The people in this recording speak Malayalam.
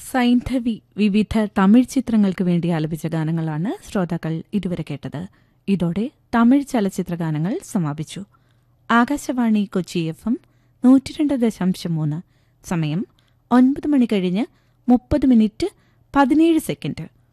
സൈന്ധവി വിവിധ തമിഴ് ചിത്രങ്ങൾക്ക് വേണ്ടി ആലപിച്ച ഗാനങ്ങളാണ് ശ്രോതാക്കൾ ഇതുവരെ കേട്ടത്. ഇതോടെ തമിഴ് ചലച്ചിത്ര ഗാനങ്ങൾ സമാപിച്ചു. ആകാശവാണി കൊച്ചി FM 102.3. സമയം 9 മണി കഴിഞ്ഞ് 30 മിനിറ്റ് 17 സെക്കൻഡ്.